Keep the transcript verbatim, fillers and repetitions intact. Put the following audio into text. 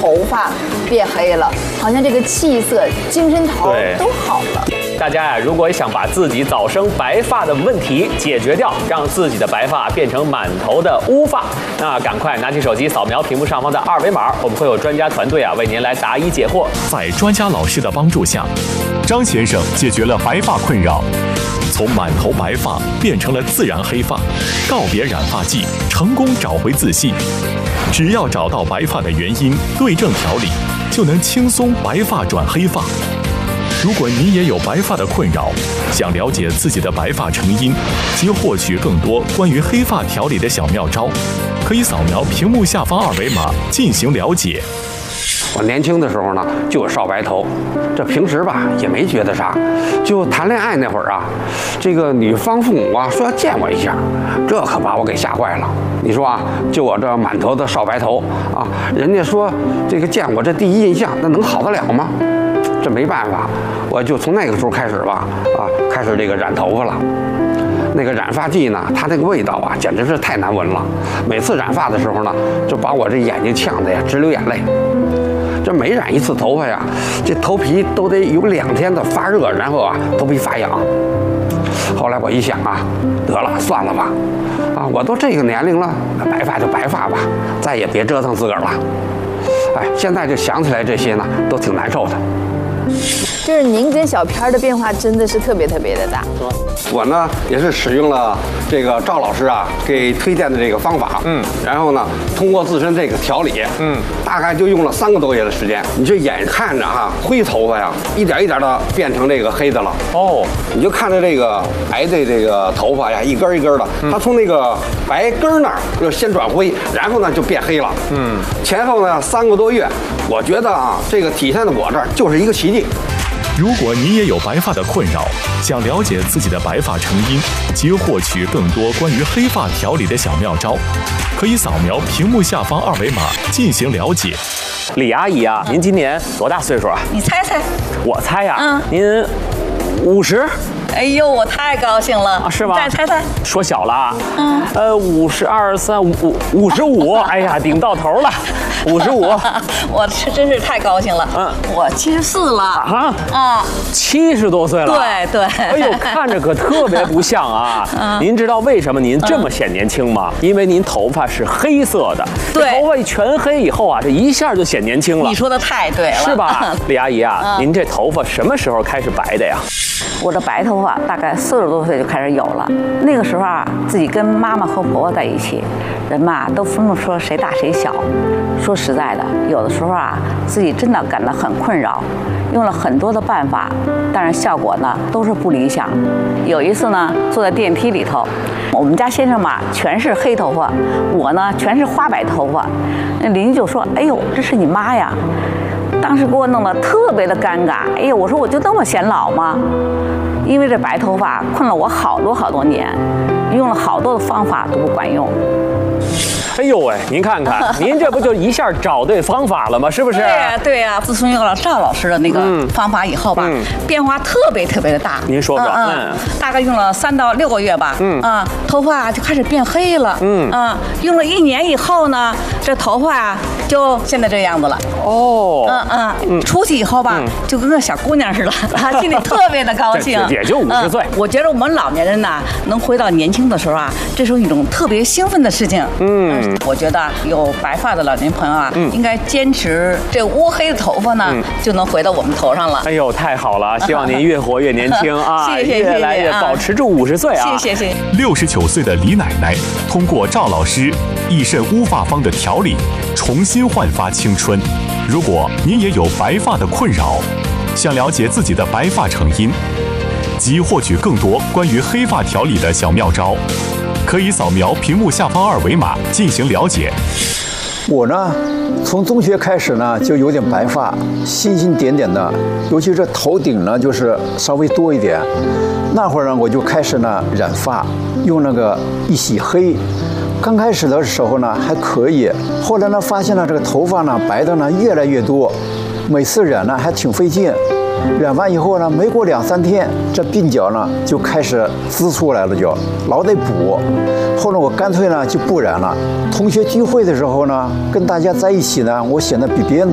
头发变黑了，好像这个气色、精神头都好了。 大家呀，如果想把自己早生白发的问题解决掉，让自己的白发变成满头的乌发，那赶快拿起手机扫描屏幕上方的二维码，我们会有专家团队啊为您来答疑解惑。 在专家老师的帮助下，张先生解决了白发困扰，从满头白发变成了自然黑发，告别染发剂，成功找回自信。只要找到白发的原因，对症调理，就能轻松白发转黑发。如果你也有白发的困扰，想了解自己的白发成因及获取更多关于黑发调理的小妙招，可以扫描屏幕下方二维码进行了解。 我年轻的时候呢，就有少白头，这平时吧也没觉得啥，就谈恋爱那会儿啊，这个女方父母啊说要见我一下，这可把我给吓坏了。你说啊，就我这满头的少白头啊，人家说这个见我这第一印象，那能好得了吗？这没办法，我就从那个时候开始吧，啊，开始这个染头发了。那个染发剂呢，它那个味道啊，简直是太难闻了。每次染发的时候呢，就把我这眼睛呛得呀直流眼泪。这每染一次头发呀，这头皮都得有两天的发热，然后啊头皮发痒。后来我一想啊，得了，算了吧，啊，我都这个年龄了，那白发就白发吧，再也别折腾自个儿了。哎，现在就想起来这些呢，都挺难受的。 就是您跟小片的变化真的是特别特别的大。 我呢也是使用了这个赵老师啊给推荐的这个方法，嗯，然后呢通过自身这个调理，嗯，大概就用了三个多月的时间，你就眼看着哈灰头发呀一点一点的变成这个黑的了。哦，你就看着这个白的这个头发呀一根一根的，它从那个白根那儿就先转灰，然后呢就变黑了。嗯，前后呢三个多月，我觉得啊这个体现在我这儿就是一个奇迹。 如果你也有白发的困扰，想了解自己的白发成因及获取更多关于黑发调理的小妙招，可以扫描屏幕下方二维码进行了解。 李阿姨啊，您今年多大岁数啊？ 你猜猜。 我猜呀， 嗯， 您五十。 哎呦，我太高兴了， 啊、是吧？ 再猜猜， 说小了啊， 嗯， 呃，五十二三五五十五，哎呀，顶到头了，五十五， 我是真是太高兴了，嗯，我七十四了啊啊， 七十多岁了， 对对， 哎呦，看着可特别不像啊。嗯、您知道为什么您这么显年轻吗？因为您头发是黑色的， 对， 头发全黑以后啊，这一下就显年轻了。 你说的太对了， 是吧？李阿姨啊，嗯、您这头发什么时候开始白的呀？ 我这白头发大概四十多岁就开始有了，那个时候啊，自己跟妈妈和婆婆在一起，人嘛都分不出谁大谁小。说实在的，有的时候啊，自己真的感到很困扰，用了很多的办法，但是效果呢都是不理想。有一次呢，坐在电梯里头，我们家先生嘛全是黑头发，我呢全是花白头发，那邻居就说：“哎呦，这是你妈呀！”当时给我弄得特别的尴尬。哎呀，我说我就那么显老吗？因为这白头发困了我好多好多年，用了好多的方法都不管用。 哎呦喂，您看看，您这不就一下找对方法了吗？是不是？ 对呀，对呀。自从有了赵老师的那个方法以后吧，嗯、变化特别特别的大。 您说说， 嗯，嗯大概用了三到六个月吧，嗯啊，头发就开始变黑了，嗯啊，用了一年以后呢，这头发啊就现在这样子了。哦，嗯嗯，出去以后吧，嗯、就跟个小姑娘似的，心里特别的高兴。 也就五十岁、 嗯。我觉得我们老年人呐，能回到年轻的时候啊，这是一种特别兴奋的事情。嗯。我觉得有白发的老年朋友啊，嗯、应该坚持这乌黑的头发呢，嗯、就能回到我们头上了。 哎呦，太好了！希望您越活越年轻啊， 谢谢， 越来越保持住五十岁啊！ 谢谢谢谢。 六十九岁的李奶奶通过赵老师益肾乌发方的调理，重新焕发青春。如果您也有白发的困扰，想了解自己的白发成因，及获取更多关于黑发调理的小妙招，可以扫描屏幕下方二维码进行了解。 我呢，从中学开始呢，就有点白发，星星点点的，尤其是头顶呢，就是稍微多一点。那会儿呢，我就开始呢染发，用那个一洗黑。刚开始的时候呢还可以，后来呢发现了这个头发呢白的呢越来越多，每次染呢还挺费劲。染完以后呢，没过两三天，这鬓角呢就开始滋出来了，就老得补。后来我干脆呢就不染了。同学聚会的时候呢，跟大家在一起呢，我显得比别人